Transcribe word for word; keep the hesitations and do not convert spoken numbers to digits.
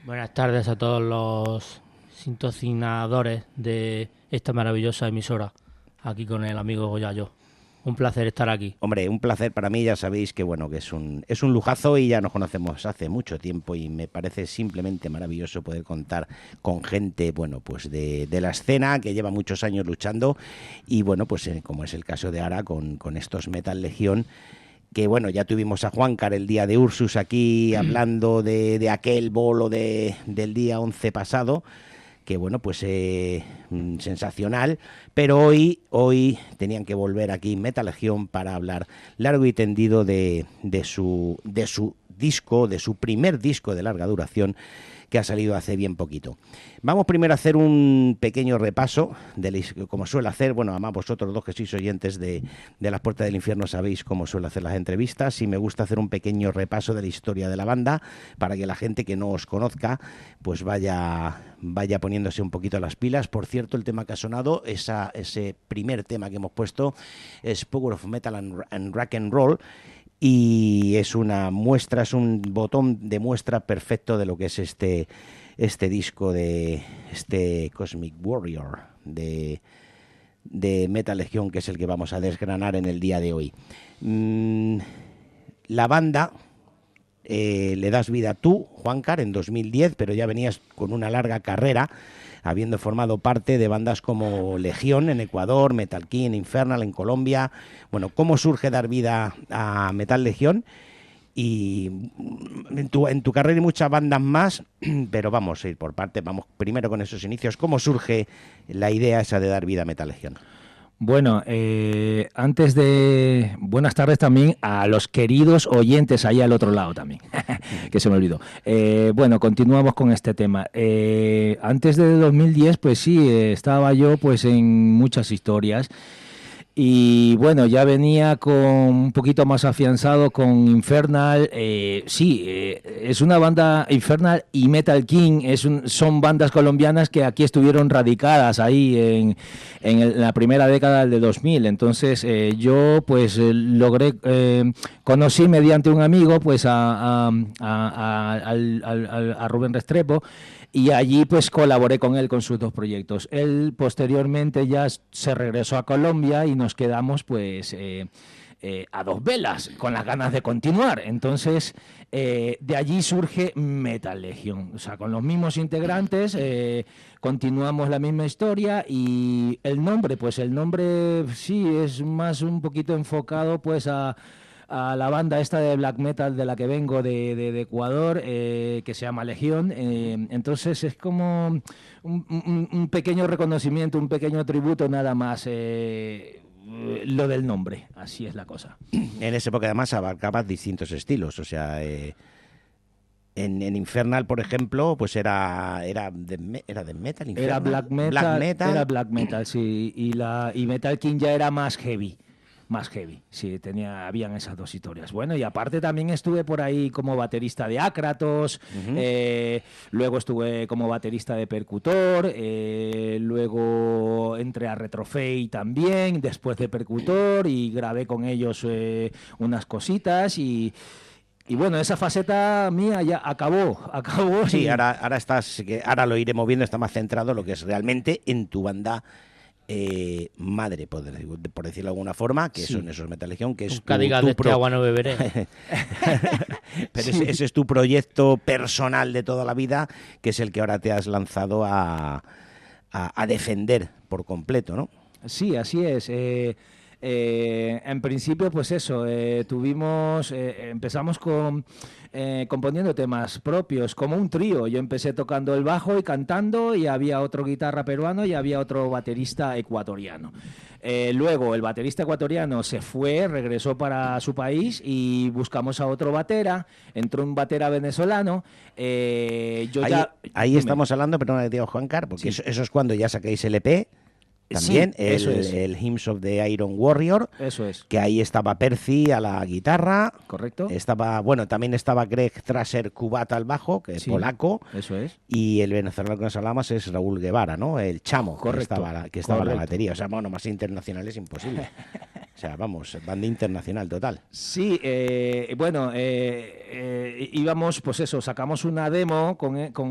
Buenas tardes a todos los sintonizadores de esta maravillosa emisora, aquí con el amigo Goyayo. Un placer estar aquí. Hombre, un placer para mí, ya sabéis que bueno que es un es un lujazo y ya nos conocemos hace mucho tiempo y me parece simplemente maravilloso poder contar con gente, bueno, pues de, de la escena que lleva muchos años luchando y bueno, pues eh, como es el caso de Ara con, con estos Metal Legión, que bueno, ya tuvimos a Juancar el día de Ursus aquí hablando de, de aquel bolo de, del día once pasado, que bueno, pues eh, sensacional, pero hoy hoy tenían que volver aquí Metal Legión para hablar largo y tendido de, de su de su disco, de su primer disco de larga duración, que ha salido hace bien poquito. Vamos primero a hacer un pequeño repaso, de la, como suele hacer, bueno, además vosotros dos que sois oyentes de, de Las Puertas del Infierno sabéis cómo suele hacer las entrevistas, y me gusta hacer un pequeño repaso de la historia de la banda, para que la gente que no os conozca, pues vaya, vaya poniéndose un poquito las pilas. Por cierto, el tema que ha sonado, esa, ese primer tema que hemos puesto, es Power of Metal and, and Rock and Roll, y es una muestra, es un botón de muestra perfecto de lo que es este, este disco de este Cosmic Warrior de, de Metal Legión, que es el que vamos a desgranar en el día de hoy. Mm, la banda eh, le das vida tú, Juancar, en dos mil diez, pero ya venías con una larga carrera, habiendo formado parte de bandas como Legión en Ecuador, Metal King, Infernal en Colombia. Bueno, ¿cómo surge dar vida a Metal Legión? Y en tu, en tu carrera hay muchas bandas más, pero vamos a ir por partes. Vamos primero con esos inicios. ¿Cómo surge la idea esa de dar vida a Metal Legión? Bueno, eh, antes de... Buenas tardes también a los queridos oyentes ahí al otro lado también, que se me olvidó. Eh, bueno, continuamos con este tema. Eh, antes de dos mil diez, pues sí, eh, estaba yo pues en muchas historias. Y bueno, ya venía con un poquito más afianzado con Infernal. Eh, sí, eh, es una banda, Infernal y Metal King, es un, son bandas colombianas que aquí estuvieron radicadas ahí en, en, el, en la primera década del dos mil. Entonces eh, yo pues eh, logré, eh, conocí mediante un amigo pues a, a, a, a, al, al, a Rubén Restrepo. Y allí pues colaboré con él con sus dos proyectos. Él posteriormente ya se regresó a Colombia y nos quedamos pues eh, eh, a dos velas, con las ganas de continuar. Entonces eh, de allí surge Metal Legión. O sea, con los mismos integrantes eh, continuamos la misma historia, y el nombre, pues el nombre sí es más un poquito enfocado pues a... a la banda esta de black metal de la que vengo de, de, de Ecuador, eh, que se llama Legión. Eh, entonces es como un, un, un pequeño reconocimiento, un pequeño tributo nada más, eh, lo del nombre, así es la cosa. En esa época además abarcabas distintos estilos, o sea... Eh... En, en Infernal, por ejemplo, pues era era de, era de metal, Infernal. Era black metal, black metal, era black metal, sí, y la y Metal King ya era más heavy. Más heavy, sí, tenía, habían esas dos historias. Bueno, y aparte también estuve por ahí como baterista de Ácratos, uh-huh. eh, luego estuve como baterista de Percutor, eh, luego entré a Retrofade también, después de Percutor, y grabé con ellos eh, unas cositas, y... Y bueno, esa faceta mía ya acabó, acabó. Sí, y... ahora, ahora estás, ahora lo iré moviendo, está más centrado en lo que es realmente en tu banda eh, madre, por, por decirlo de alguna forma, que sí. Son esos Metal Legión, que es tu, tu de pro... este agua no beberé. Pero sí. ese, ese es tu proyecto personal de toda la vida, que es el que ahora te has lanzado a, a, a defender por completo, ¿no? Sí, así es. Eh... Eh, en principio, pues eso, eh, tuvimos, eh, empezamos con eh, componiendo temas propios, como un trío. Yo empecé tocando el bajo y cantando, y había otro guitarra peruano y había otro baterista ecuatoriano. Eh, luego el baterista ecuatoriano se fue, regresó para su país, y buscamos a otro batera. Entró un batera venezolano. Eh, yo ahí ya, ahí estamos hablando, perdón, que te digo, Juancar, porque sí. eso, eso es cuando ya sacáis el E P. También sí, el, eso es. el Hymns of the Iron Warrior, eso es. Que ahí estaba Percy a la guitarra, correcto. Estaba, bueno, también estaba Greg Traser Kubata al bajo, que es sí, polaco, eso es. Y el venezolano que nos hablamos es Raúl Guevara, ¿no? El Chamo, correcto, que estaba, que estaba en la batería. O sea, bueno, más internacional es imposible. O sea, vamos, banda internacional total. Sí, eh, bueno, eh, eh, íbamos, pues eso, sacamos una demo con, con